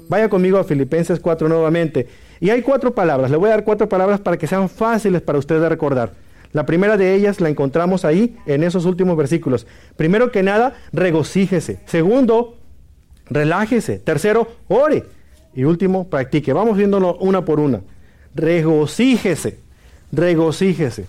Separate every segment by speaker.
Speaker 1: Vaya conmigo a Filipenses 4 nuevamente. Y hay 4 palabras. Le voy a dar 4 palabras para que sean fáciles para usted de recordar. La primera de ellas la encontramos ahí, en esos últimos versículos. Primero que nada, regocíjese. Segundo, relájese. Tercero, ore. Y último, practique. Vamos viéndolo una por una. Regocíjese. Regocíjese.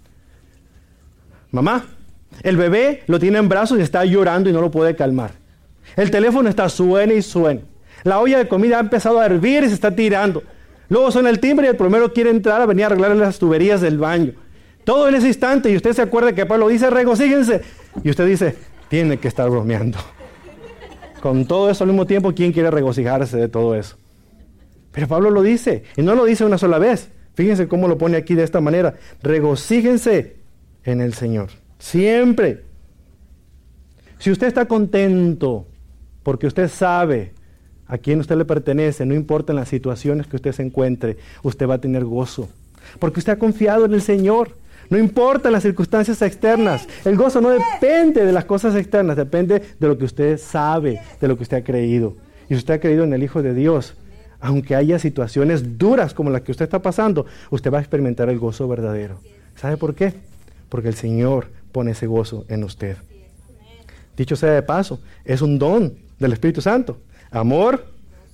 Speaker 1: Mamá, el bebé lo tiene en brazos y está llorando y no lo puede calmar. El teléfono está suene y suene. La olla de comida ha empezado a hervir y se está tirando. Luego suena el timbre y el plomero quiere entrar a venir a arreglar las tuberías del baño. Todo en ese instante, y usted se acuerda que Pablo dice, regocíjense. Y usted dice, tiene que estar bromeando. Con todo eso al mismo tiempo, ¿quién quiere regocijarse de todo eso? Pero Pablo lo dice, y no lo dice una sola vez. Fíjense cómo lo pone aquí de esta manera. Regocíjense en el Señor. Siempre. Si usted está contento, porque usted sabe a quién usted le pertenece, no importa en las situaciones que usted se encuentre, usted va a tener gozo. Porque usted ha confiado en el Señor. No importa las circunstancias externas. El gozo no depende de las cosas externas, depende de lo que usted sabe, de lo que usted ha creído. Y si usted ha creído en el Hijo de Dios, aunque haya situaciones duras como las que usted está pasando, usted va a experimentar el gozo verdadero. ¿Sabe por qué? Porque el Señor pone ese gozo en usted. Dicho sea de paso, es un don del Espíritu Santo. Amor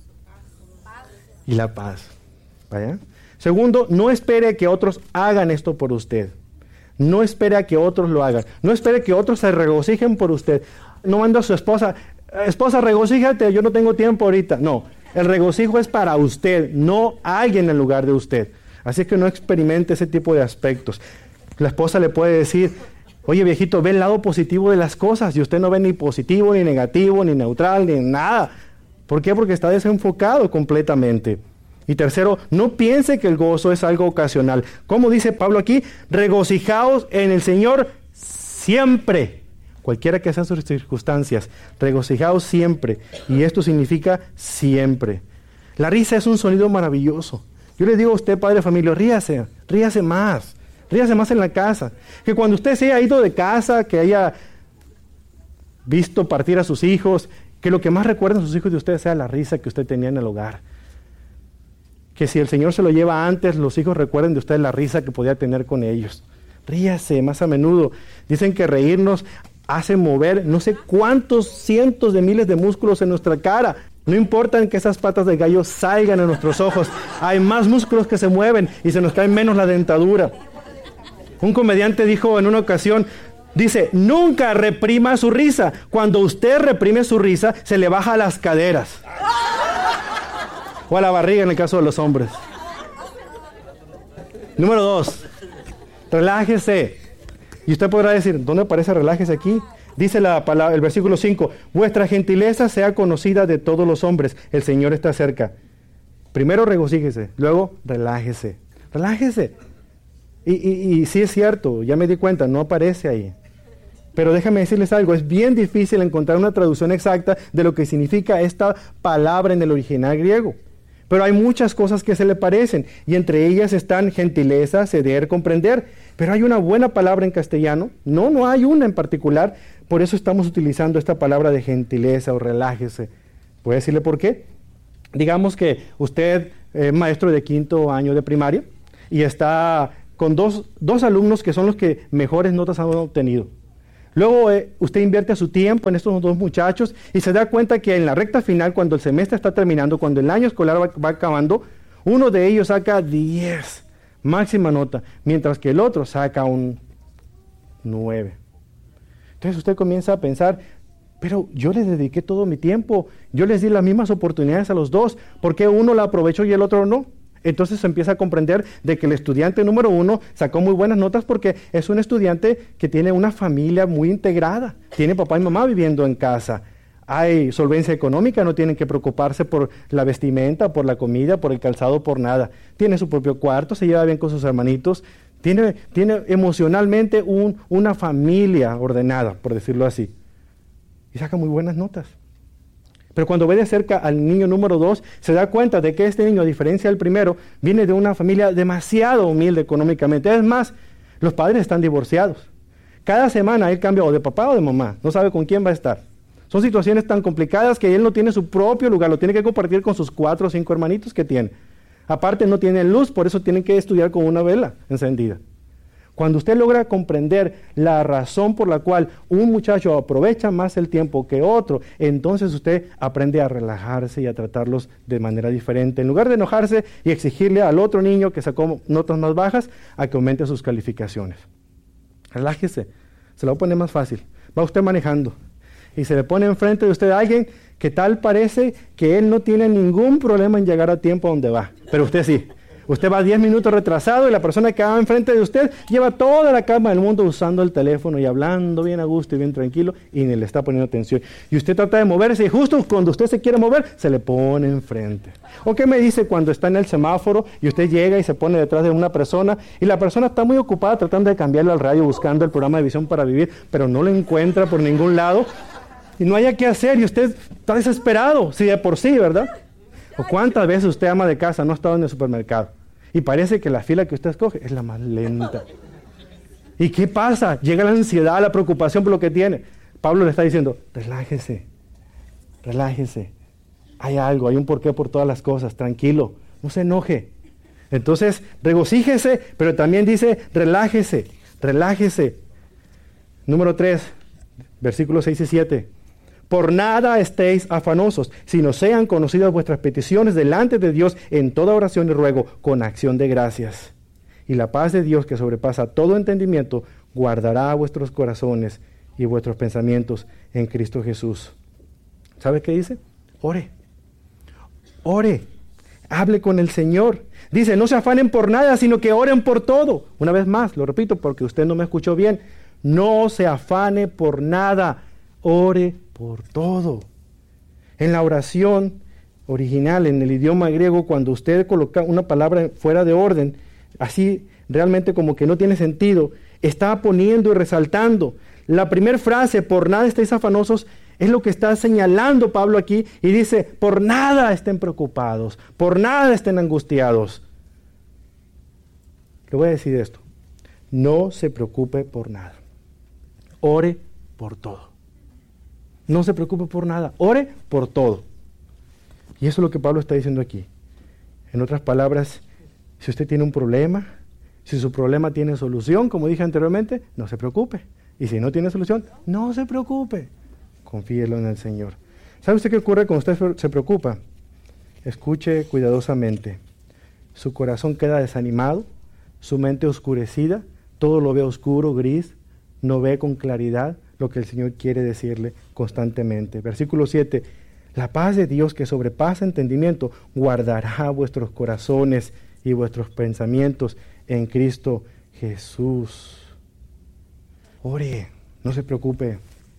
Speaker 1: y la paz. ¿Vaya? Segundo, no espere que otros hagan esto por usted. No espere a que otros lo hagan. No espere que otros se regocijen por usted. No manda a su esposa, esposa, regocíjate, yo no tengo tiempo ahorita. No, el regocijo es para usted, no alguien en lugar de usted. Así que no experimente ese tipo de aspectos. La esposa le puede decir, oye viejito, ve el lado positivo de las cosas. Y usted no ve ni positivo, ni negativo, ni neutral, ni nada. ¿Por qué? Porque está desenfocado completamente. Y tercero, no piense que el gozo es algo ocasional. Como dice Pablo aquí, regocijaos en el Señor siempre. Cualquiera que sean sus circunstancias, regocijaos siempre. Y esto significa siempre. La risa es un sonido maravilloso. Yo le digo a usted, padre de familia, ríase, ríase más en la casa. Que cuando usted se haya ido de casa, que haya visto partir a sus hijos, que lo que más recuerden sus hijos de usted sea la risa que usted tenía en el hogar. Que si el Señor se lo lleva antes, los hijos recuerden de usted la risa que podía tener con ellos. Ríase más a menudo. Dicen que reírnos hace mover no sé cuántos cientos de miles de músculos en nuestra cara. No importa que esas patas de gallo salgan en nuestros ojos. Hay más músculos que se mueven y se nos cae menos la dentadura. Un comediante dijo en una ocasión, dice, nunca reprima su risa. Cuando usted reprime su risa, se le baja a las caderas. O a la barriga en el caso de los hombres. Número 2. Relájese. Y usted podrá decir, ¿dónde aparece relájese aquí? Dice la palabra, el versículo 5. Vuestra gentileza sea conocida de todos los hombres. El Señor está cerca. Primero regocíjese, luego relájese. Relájese. Y sí es cierto, ya me di cuenta, no aparece ahí. Pero déjame decirles algo, es bien difícil encontrar una traducción exacta de lo que significa esta palabra en el original griego. Pero hay muchas cosas que se le parecen, y entre ellas están gentileza, ceder, comprender. Pero hay una buena palabra en castellano, no hay una en particular, por eso estamos utilizando esta palabra de gentileza o relájese. ¿Puede decirle por qué? Digamos que usted es maestro de 5º año de primaria, y está con dos alumnos que son los que mejores notas han obtenido. Luego usted invierte su tiempo en estos 2 muchachos y se da cuenta que en la recta final, cuando el semestre está terminando, cuando el año escolar va acabando, uno de ellos saca 10, máxima nota, mientras que el otro saca un 9. Entonces usted comienza a pensar, pero yo les dediqué todo mi tiempo, yo les di las mismas oportunidades a los 2, ¿por qué uno la aprovechó y el otro no? Entonces se empieza a comprender de que el estudiante número 1 sacó muy buenas notas porque es un estudiante que tiene una familia muy integrada. Tiene papá y mamá viviendo en casa. Hay solvencia económica, no tienen que preocuparse por la vestimenta, por la comida, por el calzado, por nada. Tiene su propio cuarto, se lleva bien con sus hermanitos. Tiene emocionalmente una familia ordenada, por decirlo así. Y saca muy buenas notas. Pero cuando ve de cerca al niño número 2, se da cuenta de que este niño, a diferencia del primero, viene de una familia demasiado humilde económicamente. Es más, los padres están divorciados. Cada semana él cambia o de papá o de mamá. No sabe con quién va a estar. Son situaciones tan complicadas que él no tiene su propio lugar, lo tiene que compartir con sus 4 o 5 hermanitos que tiene. Aparte no tienen luz, por eso tienen que estudiar con una vela encendida. Cuando usted logra comprender la razón por la cual un muchacho aprovecha más el tiempo que otro, entonces usted aprende a relajarse y a tratarlos de manera diferente. En lugar de enojarse y exigirle al otro niño que sacó notas más bajas, a que aumente sus calificaciones. Relájese, se lo voy a poner más fácil. Va usted manejando y se le pone enfrente de usted a alguien que tal parece que él no tiene ningún problema en llegar a tiempo a donde va, pero usted sí. Usted va 10 minutos retrasado y la persona que va enfrente de usted lleva toda la calma del mundo usando el teléfono y hablando bien a gusto y bien tranquilo y ni le está poniendo atención. Y usted trata de moverse y justo cuando usted se quiere mover, se le pone enfrente. ¿O qué me dice cuando está en el semáforo y usted llega y se pone detrás de una persona y la persona está muy ocupada tratando de cambiarle al radio buscando el programa de Visión para Vivir, pero no lo encuentra por ningún lado y no haya qué hacer y usted está desesperado, sí de por sí, ¿verdad? ¿O cuántas veces usted, ama de casa, no ha estado en el supermercado? Y parece que la fila que usted escoge es la más lenta. ¿Y qué pasa? Llega la ansiedad, la preocupación por lo que tiene. Pablo le está diciendo, relájese, relájese. Hay algo, hay un porqué por todas las cosas, tranquilo, no se enoje. Entonces, regocíjese, pero también dice, relájese, relájese. Número 3, versículos 6 y 7. Por nada estéis afanosos, sino sean conocidas vuestras peticiones delante de Dios en toda oración y ruego, con acción de gracias. Y la paz de Dios, que sobrepasa todo entendimiento, guardará vuestros corazones y vuestros pensamientos en Cristo Jesús. ¿Sabe qué dice? Ore, ore, hable con el Señor. Dice, no se afanen por nada, sino que oren por todo. Una vez más, lo repito porque usted no me escuchó bien. No se afane por nada, ore por todo. En la oración original, en el idioma griego, cuando usted coloca una palabra fuera de orden, así realmente como que no tiene sentido, está poniendo y resaltando. La primera frase, por nada estéis afanosos, es lo que está señalando Pablo aquí y dice, por nada estén preocupados, por nada estén angustiados. Le voy a decir esto, no se preocupe por nada, ore por todo. No se preocupe por nada, ore por todo. Y eso es lo que Pablo está diciendo aquí. En otras palabras, si usted tiene un problema, si su problema tiene solución, como dije anteriormente, no se preocupe. Y si no tiene solución, no se preocupe. Confíelo en el Señor. ¿Sabe usted qué ocurre cuando usted se preocupa? Escuche cuidadosamente. Su corazón queda desanimado, su mente oscurecida, todo lo ve oscuro, gris, no ve con claridad lo que el Señor quiere decirle constantemente. Versículo 7, la paz de Dios que sobrepasa entendimiento guardará vuestros corazones y vuestros pensamientos en Cristo Jesús. Ore, no se preocupe.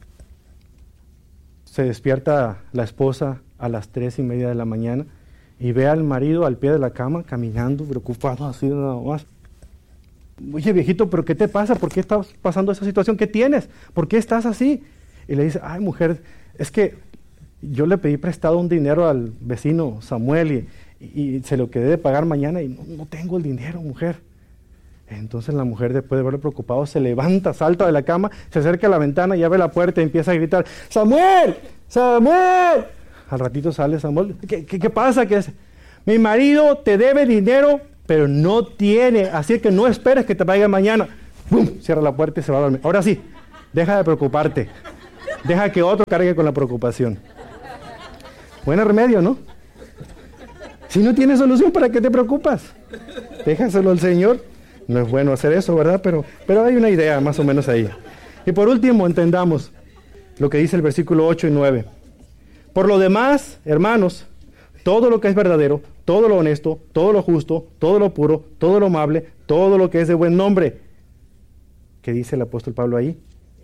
Speaker 1: Se despierta la esposa a las 3:30 de la mañana y ve al marido al pie de la cama caminando, preocupado así nada más. Oye, viejito, ¿pero qué te pasa? ¿Por qué estás pasando esa situación? ¿Qué tienes? ¿Por qué estás así? Y le dice, ay, mujer, es que yo le pedí prestado un dinero al vecino Samuel y se lo quedé de pagar mañana y no tengo el dinero, mujer. Entonces la mujer, después de verlo preocupado, se levanta, salta de la cama, se acerca a la ventana y abre la puerta y empieza a gritar, ¡Samuel! ¡Samuel! Al ratito sale Samuel, ¿qué pasa? ¿Qué es? Mi marido te debe dinero, pero no tiene, así que no esperes que te pague mañana. ¡Bum! Cierra la puerta y se va a dormir. Ahora sí, deja de preocuparte. Deja que otro cargue con la preocupación. Buen remedio, ¿no? Si no tienes solución, ¿para qué te preocupas? Déjaselo al Señor. No es bueno hacer eso, ¿verdad? Pero hay una idea más o menos ahí. Y por último, entendamos lo que dice el versículo 8 y 9. Por lo demás, hermanos, todo lo que es verdadero, todo lo honesto, todo lo justo, todo lo puro, todo lo amable, todo lo que es de buen nombre. ¿Qué dice el apóstol Pablo ahí?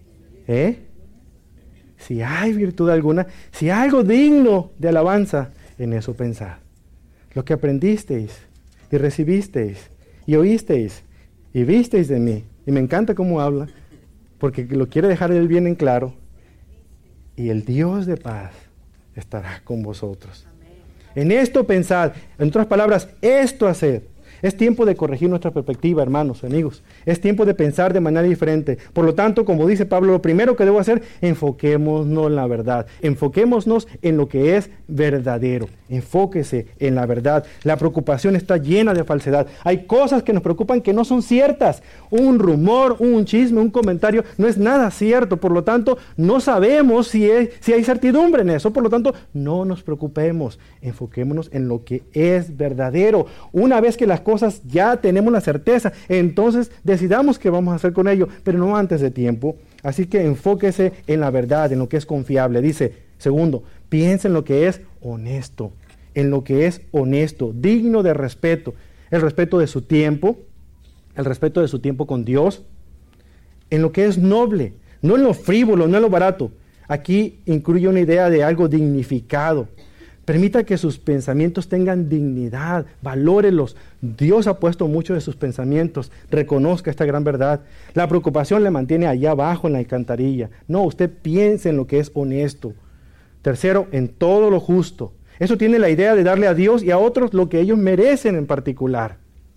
Speaker 1: Si hay virtud alguna, si hay algo digno de alabanza, en eso pensad. Lo que aprendisteis y recibisteis y oísteis y visteis de mí. Y me encanta cómo habla, porque lo quiere dejar él bien en claro. Y el Dios de paz estará con vosotros. En esto pensad, en otras palabras, esto haced. Es tiempo de corregir nuestra perspectiva, hermanos, amigos. Es tiempo de pensar de manera diferente. Por lo tanto, como dice Pablo, lo primero que debo hacer, enfoquémonos en la verdad. Enfoquémonos en lo que es verdadero. Enfóquese en la verdad. La preocupación está llena de falsedad. Hay cosas que nos preocupan que no son ciertas. Un rumor, un chisme, un comentario, no es nada cierto. Por lo tanto, no sabemos si hay certidumbre en eso. Por lo tanto, no nos preocupemos. Enfoquémonos en lo que es verdadero. Una vez que las cosas ya tenemos la certeza, entonces decidamos qué vamos a hacer con ello, pero no antes de tiempo. Así que enfóquese en la verdad, en lo que es confiable. Dice, segundo, piense en lo que es honesto, en lo que es honesto, digno de respeto. El respeto de su tiempo, el respeto de su tiempo con Dios, en lo que es noble, no en lo frívolo, no en lo barato. Aquí incluye una idea de algo dignificado. Permita que sus pensamientos tengan dignidad, valórelos. Dios ha puesto mucho de sus pensamientos. Reconozca esta gran verdad. La preocupación le mantiene allá abajo en la alcantarilla. No, usted piense en lo que es honesto. Tercero, en todo lo justo. Eso tiene la idea de darle a Dios y a otros lo que ellos merecen en particular.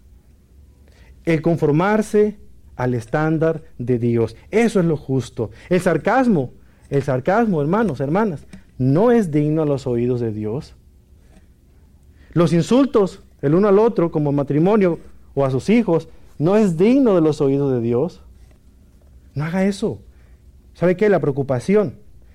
Speaker 1: El conformarse al estándar de Dios. Eso es lo justo. El sarcasmo, hermanos, hermanas, no es digno a los oídos de Dios. Los insultos el uno al otro como matrimonio o a sus hijos no es digno de los oídos de Dios. No haga eso. ¿Sabe qué? La preocupación,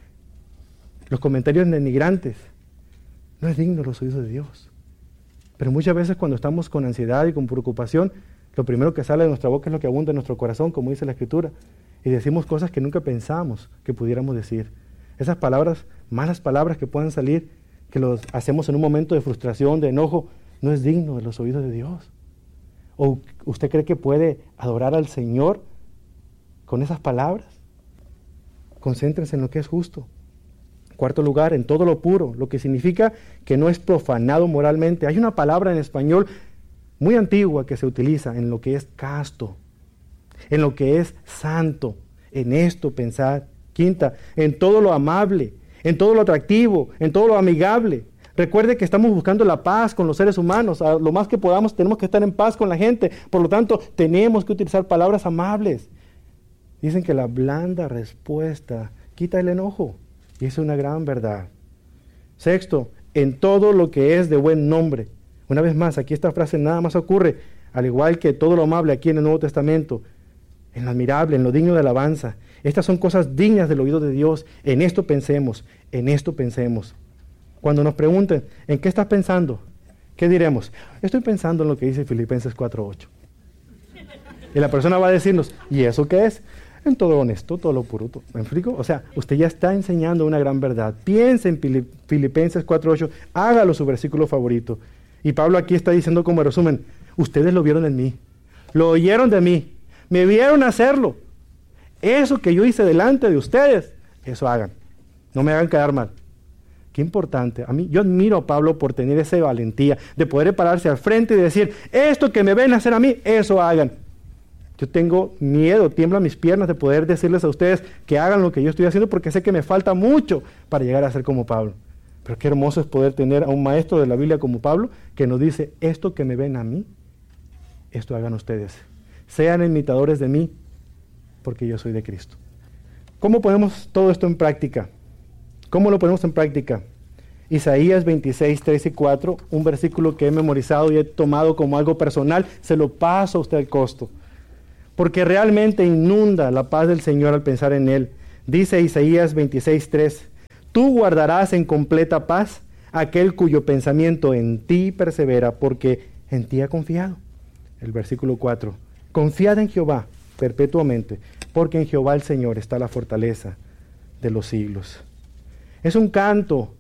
Speaker 1: los comentarios denigrantes, no es digno de los oídos de Dios. Pero muchas veces cuando estamos con ansiedad y con preocupación, lo primero que sale de nuestra boca es lo que abunda en nuestro corazón, como dice la Escritura. Y decimos cosas que nunca pensamos que pudiéramos decir. Esas palabras, malas palabras que puedan salir, que los hacemos en un momento de frustración, de enojo, no es digno de los oídos de Dios. ¿O usted cree que puede adorar al Señor con esas palabras? Concéntrense en lo que es justo. Cuarto lugar, en todo lo puro, lo que significa que no es profanado moralmente. Hay una palabra en español muy antigua que se utiliza en lo que es casto, en lo que es santo. En esto pensad. Quinta, en todo lo amable, en todo lo atractivo, en todo lo amigable. Recuerde que estamos buscando la paz con los seres humanos. A lo más que podamos tenemos que estar en paz con la gente. Por lo tanto, tenemos que utilizar palabras amables. Dicen que la blanda respuesta quita el enojo. Y es una gran verdad. Sexto, en todo lo que es de buen nombre. Una vez más, aquí esta frase nada más ocurre, al igual que todo lo amable aquí en el Nuevo Testamento, en lo admirable, en lo digno de alabanza. Estas son cosas dignas del oído de Dios. En esto pensemos, en esto pensemos. Cuando nos pregunten, ¿en qué estás pensando? ¿Qué diremos? Estoy pensando en lo que dice Filipenses 4:8. Y la persona va a decirnos, ¿y eso qué es? En todo honesto, todo lo puro. ¿Me explico? O sea, usted ya está enseñando una gran verdad. Piense en Filipenses 4:8, hágalo su versículo favorito. Y Pablo aquí está diciendo como resumen, ustedes lo vieron en mí, lo oyeron de mí, me vieron hacerlo. Eso que yo hice delante de ustedes, eso hagan. No me hagan quedar mal. Qué importante. Yo admiro a Pablo por tener esa valentía de poder pararse al frente y decir, esto que me ven hacer a mí, eso hagan. Yo tengo miedo, tiemblan mis piernas de poder decirles a ustedes que hagan lo que yo estoy haciendo porque sé que me falta mucho para llegar a ser como Pablo. Pero qué hermoso es poder tener a un maestro de la Biblia como Pablo que nos dice, esto que me ven a mí, esto hagan ustedes. Sean imitadores de mí, porque yo soy de Cristo. ¿Cómo ponemos todo esto en práctica? ¿Cómo lo ponemos en práctica? Isaías 26, 3 y 4, un versículo que he memorizado y he tomado como algo personal, se lo paso a usted al costo. Porque realmente inunda la paz del Señor al pensar en Él. Dice Isaías 26, 3, tú guardarás en completa paz aquel cuyo pensamiento en ti persevera, porque en ti ha confiado. El versículo 4, confiad en Jehová perpetuamente, porque en Jehová el Señor está la fortaleza de los siglos. Es un canto